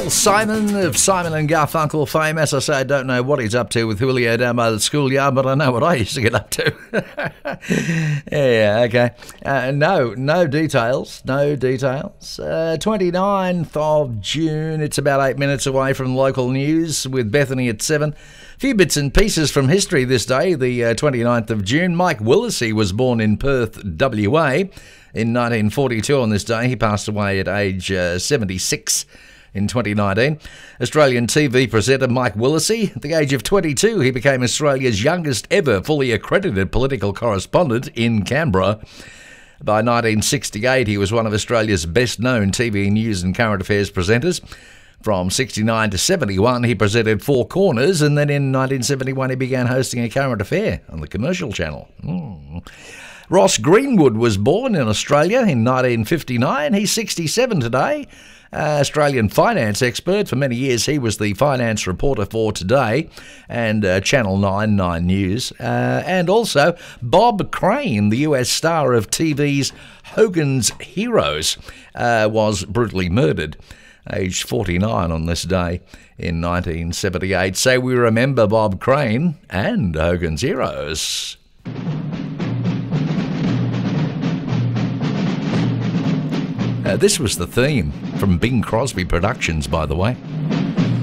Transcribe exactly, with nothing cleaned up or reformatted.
Well, Simon of Simon and Garfunkel fame, as I say, I don't know what he's up to with Julio down by the schoolyard, but I know what I used to get up to. yeah, okay. Uh, no, no details, no details. Uh, twenty-ninth of June, it's about eight minutes away from local news with Bethany at seven. A few bits and pieces from history this day, the uh, twenty-ninth of June. Mike Willesee was born in Perth, W A in nineteen forty-two on this day. He passed away at age uh, seventy-six. In twenty nineteen, Australian T V presenter Mike Willesee, at the age of twenty-two, he became Australia's youngest ever fully accredited political correspondent in Canberra. By nineteen sixty-eight, he was one of Australia's best-known T V news and current affairs presenters. From sixty-nine to seventy-one, he presented Four Corners, and then in nineteen seventy-one, he began hosting a current affair on the Commercial Channel. Mm. Ross Greenwood was born in Australia in nineteen fifty-nine. He's sixty-seven today. Uh, Australian finance expert. For many years, he was the finance reporter for Today and uh, Channel nine, Nine News. Uh, and also Bob Crane, the U S star of T V's Hogan's Heroes, uh, was brutally murdered, aged forty-nine on this day in nineteen seventy-eight. So we remember Bob Crane and Hogan's Heroes. Uh, this was the theme from Bing Crosby Productions, by the way.